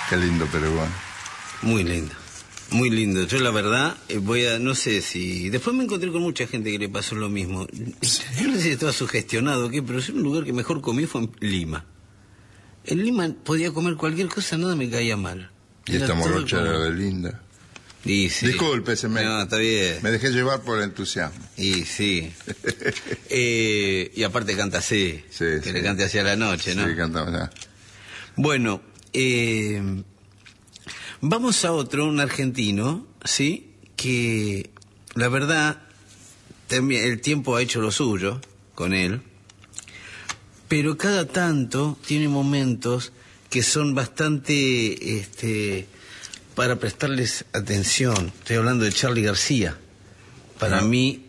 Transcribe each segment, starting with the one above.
Qué lindo Perú. Muy lindo. Muy lindo. Yo la verdad no sé si... Después me encontré con mucha gente que le pasó lo mismo. Yo no sé si estaba sugestionado o qué, pero un lugar que mejor comí fue en Lima. En Lima podía comer cualquier cosa, nada me caía mal. Y esta morocha era de linda. Y sí. Discúlpese, no, está bien. Me dejé llevar por el entusiasmo. Y sí. Y aparte canta así. Sí, que sí. le cante hacia la noche, ¿no? Sí, cantaba ya. Bueno, vamos a otro, un argentino, ¿sí? Que la verdad, también el tiempo ha hecho lo suyo con él, pero cada tanto tiene momentos que son bastante para prestarles atención. Estoy hablando de Charly García. Para mí,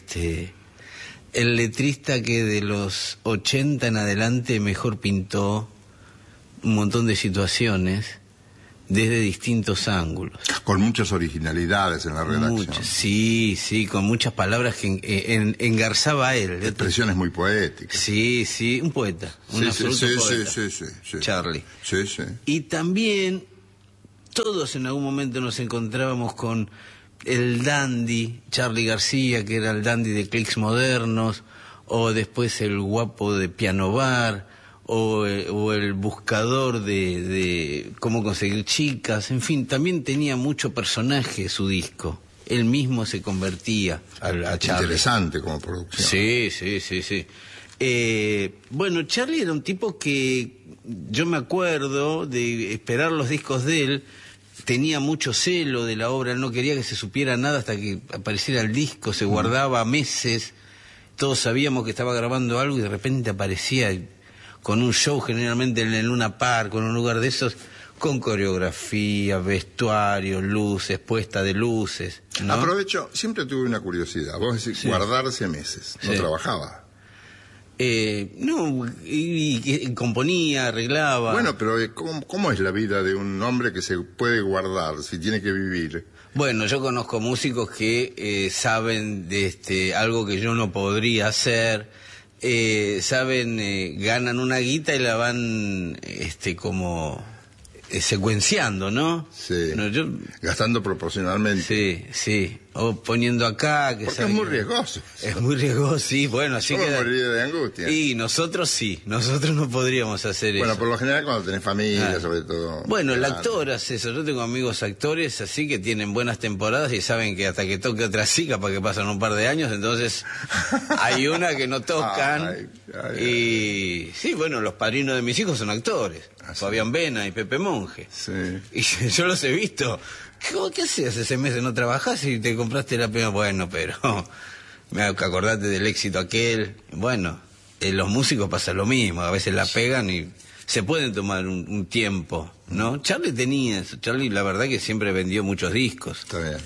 el letrista que de los 80 en adelante mejor pintó un montón de situaciones desde distintos ángulos. Con muchas originalidades en la redacción. Muchas, sí, con muchas palabras que engarzaba a él. Expresiones muy poéticas. Sí, un poeta, un absoluto poeta. Sí. Charly. Sí. Y también todos en algún momento nos encontrábamos con el dandy Charly García, que era el dandy de Clics Modernos, o después el guapo de Piano Bar, o el buscador de cómo conseguir chicas. En fin, también tenía mucho personaje su disco. Él mismo se convertía a Charly. Interesante como producción. Sí. Bueno, Charly era un tipo que yo me acuerdo de esperar los discos de él. Tenía mucho celo de la obra, él no quería que se supiera nada hasta que apareciera el disco, se guardaba meses, todos sabíamos que estaba grabando algo y de repente aparecía con un show, generalmente en el Luna Park, con un lugar de esos, con coreografía, vestuario, luces, puesta de luces, ¿no? Aprovecho, siempre tuve una curiosidad, vos decís guardarse meses, no trabajaba. No, y componía, arreglaba. Bueno, pero ¿cómo es la vida de un hombre que se puede guardar si tiene que vivir? Bueno, yo conozco músicos que saben de algo que yo no podría hacer, ganan una guita y la van como secuenciando, ¿no? Sí. No, gastando proporcionalmente. Sí. O poniendo acá, que porque es muy riesgoso. Es muy riesgoso, sí. Bueno, así que moriría de angustia. Y nosotros no podríamos hacer eso. Bueno, por lo general cuando tenés familia, sobre todo. Bueno, el actor hace eso. Yo tengo amigos actores así que tienen buenas temporadas y saben que hasta que toque otra sí, capaz que pasan un par de años, entonces hay una que no tocan. Y sí, bueno, los padrinos de mis hijos son actores. Fabián Vena y Pepe Monge. Sí. Y yo los he visto. ¿Qué hacías ese mes de no trabajás y te compraste la primera? Bueno, pero acordate del éxito aquel. Bueno, los músicos pasa lo mismo, a veces la pegan y se pueden tomar un tiempo, ¿no? Charly tenía eso. Charly, la verdad que siempre vendió muchos discos. Está bien.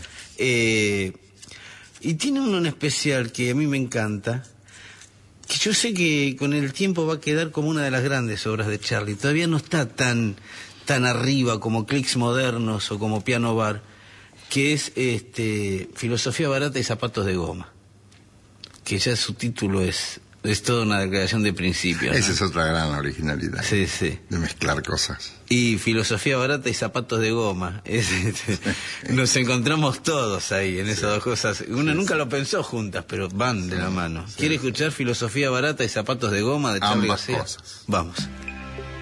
Y tiene uno en especial que a mí me encanta, que yo sé que con el tiempo va a quedar como una de las grandes obras de Charly. Todavía no está tan arriba como Clics Modernos o como Piano Bar, que es Filosofía Barata y Zapatos de Goma, que ya su título es toda una declaración de principio, ¿no? Esa es otra gran originalidad. Sí. De mezclar cosas. Y Filosofía Barata y Zapatos de Goma. Nos encontramos todos ahí en esas dos cosas. Uno nunca lo pensó juntas, pero van de la mano. ¿Quiere escuchar Filosofía Barata y Zapatos de Goma de Charly García? Ambas cosas. Vamos.